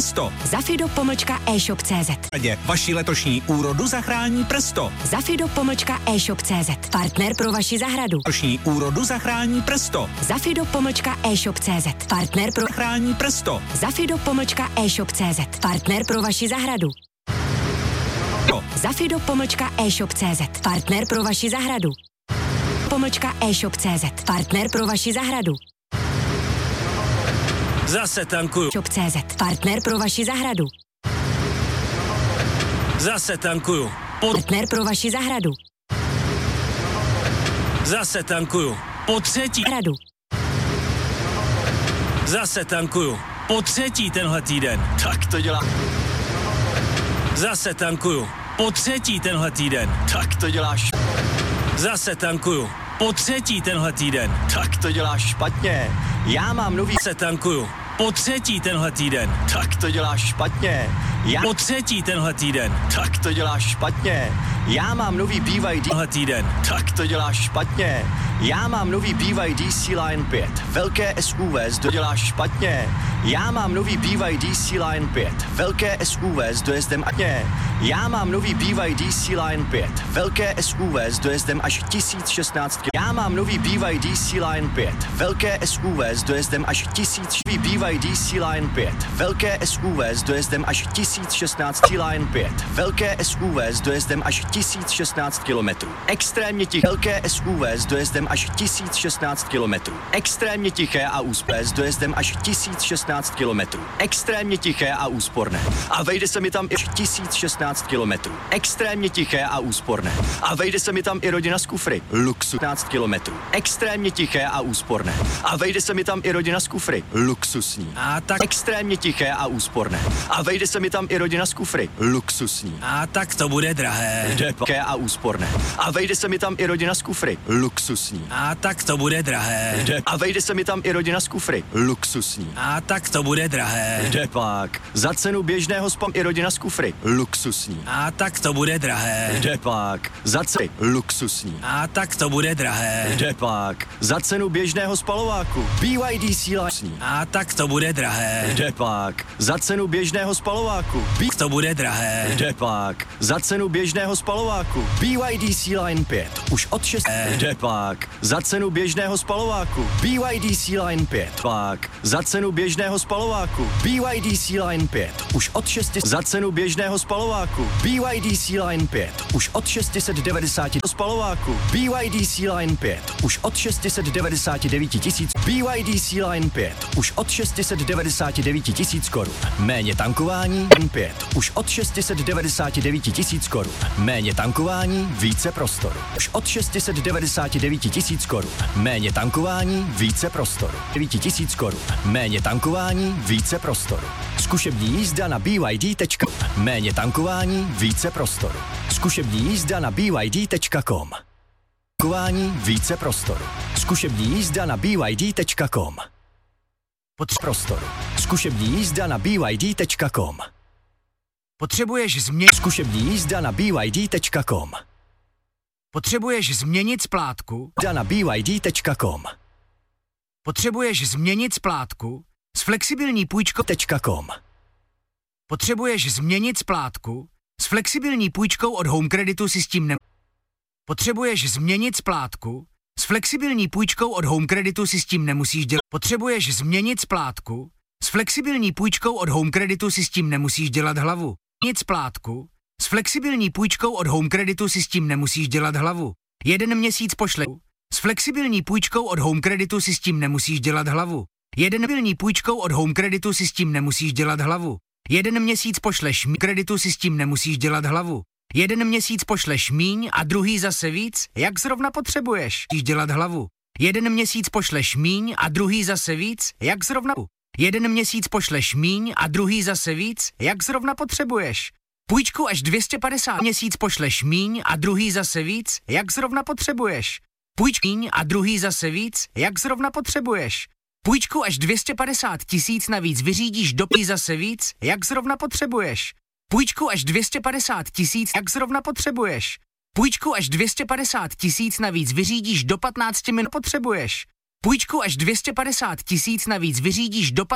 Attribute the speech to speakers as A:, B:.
A: Presto.
B: Zafido.eshop.cz.
A: Vaši letošní úrodu zachrání Presto.
B: Zafido.eshop.cz. Partner pro vaši zahradu.
A: Letošní úrodu zachrání Presto.
B: Zafido.eshop.cz. Partner pro
A: Zachrání Presto.
B: Zafido.eshop.cz. Partner pro vaši zahradu. Zafido.eshop.cz. Partner pro vaši zahradu. eshop.cz. Partner pro vaši zahradu.
C: Zase tankuju.
B: Shop.cz. Partner pro vaši zahradu.
C: Zase tankuju.
B: Partner pro vaši zahradu.
C: Zase tankuju. Po třetí.
B: Zahradu.
C: Zase tankuju. Po třetí tenhle týden. Tak to dělá. Zase tankuju. Po třetí tenhle týden. Tak to děláš. Zase tankuju. Po třetí tenhle týden. Tak to děláš špatně. Já mám nový. Zase tankuju. Po třetí tenhle týden. Tak to děláš špatně. Po třetí tenhle týden. Tak to děláš špatně. Já mám nový BYD tenhle týden. Tak to děláš špatně. Já mám nový BYD C-Line 5. Velké SUV to děláš špatně. Já mám nový BYD C-Line 5. Velké SUV s dojezdem Já mám nový BYD C-Line 5. Velké SUV s dojezdem až 1016 km. Já mám nový BYD C-Line 5. Velké SUV s dojezdem až 1000 BYD C-Line 5. Velké SUV s dojezdem až 1016 C-Line 5. Velké SUV s dojezdem až 1016 km. Extrémně tiché velké SUV s dojezdem až 1016 km. Extrémně tiché a úsporné s dojezdem až 1016 km. Extrémně tiché a úsporné. A vejde se mi tam i 1016 km. Extrémně tiché a úsporné. A vejde se mi tam i rodina z kufry. Luxus 15 km. Extrémně tiché a úsporné. A vejde se mi tam i rodina z kufry. Luxusní. A tak
A: extrémně tiché a úsporné. A vejde se mi tam i rodina z kufry. Luxusní.
C: A tak to bude drahé.
A: Tiché a úsporné. A vejde se mi tam i rodina z kufry. Luxusní.
C: A tak to bude drahé.
A: A vejde se mi tam i rodina z kufry. Luxusní.
C: A tak to bude drahé.
A: Pak. Za cenu běžného spam i rodina z kufry. Luxusní.
C: A tak to bude drahé.
A: Pak. Za cenu luxusní.
C: A tak to bude drahé.
A: Pak. Za cenu běžného spalováku. BYD C-Line.
C: A tak to bude drahé.
A: Pak. Za cenu běžného spalováku.
C: To bude drahé.
A: Pak. Za cenu běžného spalováku. BYD C-Line 5. Už od 6. Pak. Za cenu běžného spalováku. BYD C-Line 5. Pak. Za cenu běžného spalováku. BYD C-Line 5. Už od 6. Za cenu běžného spalováku. BYD C-Line 5. Už od 690 spalováku. BYD C-Line 5. Už od 699 tisíc. BYD C-Line 5. Už od 699 tisíc korun. Méně tankování 5. Už od 699 tisíc korun. Méně tankování, více prostoru. Už od 699 tisíc korun. Méně tankování, více prostoru. 9 tisíc korun. Méně tankování, více prostoru. Zkušební jízda na BYD.com. Méně tankování, více prostoru. Zkušební jízda na BYD.com. Tankování, více prostoru. Zkušební jízda na BYD.com. Prostoru. Zkušební jízda na BYD.com.
C: Potřebuješ změnit
A: Zkušební jízda na BYD.com.
C: Potřebuješ změnit splátku?
A: Na BYD.com.
C: Potřebuješ změnit splátku s flexibilní půjčkou.com. Potřebuješ změnit splátku s flexibilní půjčkou od Home Creditu si s tím ne... Potřebuješ změnit splátku s flexibilní půjčkou od Home Creditu si s tím nemusíš dělat. Potřebuješ změnit splátku s flexibilní půjčkou od Home Creditu si s tím nemusíš dělat hlavu. Změnit splátku s flexibilní půjčkou od Home Creditu si s tím nemusíš dělat hlavu. 1 měsíc pošle. S flexibilní půjčkou od Home Creditu si s tím nemusíš dělat hlavu. 1 flexibilní půjčkou od Home Creditu si s tím nemusíš dělat hlavu. 1 měsíc pošleš kreditu si s tím nemusíš dělat hlavu. 1 měsíc pošleš míň a druhý zase víc, jak zrovna potřebuješ. Musíš dělat hlavu. 1 měsíc pošleš míň a druhý zase víc, jak zrovna. 1 měsíc pošleš míň a druhý zase víc, jak zrovna potřebuješ. Půjčku až 250 měsíc pošleš míň a druhý zase víc, jak zrovna potřebuješ. Půjčku míň a druhý zase víc, jak zrovna potřebuješ. Půjčku až 250 tisíc navíc vyřídíš do zase víc, jak zrovna potřebuješ. Půjčku až 250 tisíc, jak zrovna potřebuješ. Půjčku až 250 tisíc navíc vyřídíš do 15 minut potřebuješ. Půjčku až 250 tisíc navíc vyřídíš do